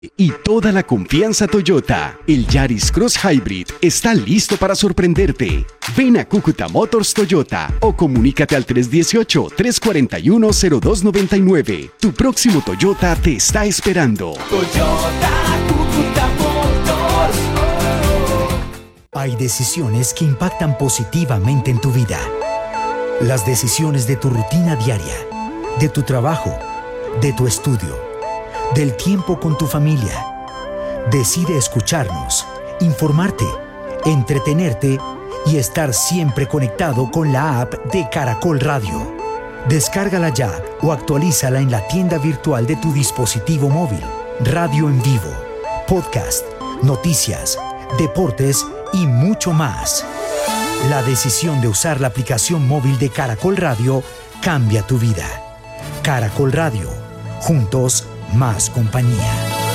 Y toda la confianza Toyota, el Yaris Cross Hybrid está listo para sorprenderte. Ven a Cúcuta Motors Toyota o comunícate al 318-341-0299. Tu próximo Toyota te está esperando. Toyota, Cúcuta Motors. Hay decisiones que impactan positivamente en tu vida. Las decisiones de tu rutina diaria, de tu trabajo, de tu estudio, del tiempo con tu familia. Decide escucharnos, informarte, entretenerte y estar siempre conectado con la app de Caracol Radio. Descárgala ya o actualízala en la tienda virtual de tu dispositivo móvil. Radio en vivo, podcast, noticias, deportes y mucho más. La decisión de usar la aplicación móvil de Caracol Radio cambia tu vida. Caracol Radio. Juntos, más compañía.